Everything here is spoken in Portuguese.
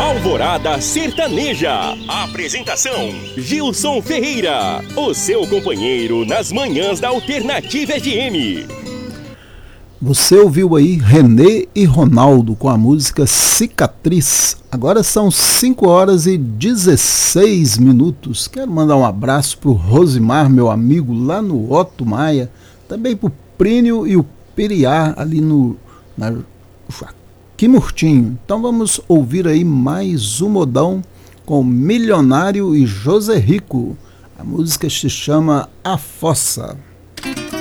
Alvorada Sertaneja. Apresentação: Gilson Ferreira, o seu companheiro nas manhãs da Alternativa FM. Você ouviu aí Renê e Ronaldo com a música Cicatriz. Agora são 5 horas e 16 minutos. Quero mandar um abraço pro Rosimar, meu amigo, lá no Otto Maia. Também pro Prínio e o Periá, ali aqui Murtinho. Então vamos ouvir aí mais um modão com Milionário e José Rico. A música se chama A Fossa.